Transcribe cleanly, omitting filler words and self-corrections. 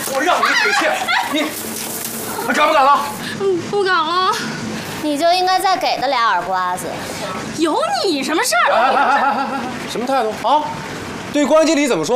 我让你腿欠，你还敢不敢了？ 不敢了。 你就应该再给他俩耳刮子。 有你什么事儿？ 什么态度啊？对关经理怎么说？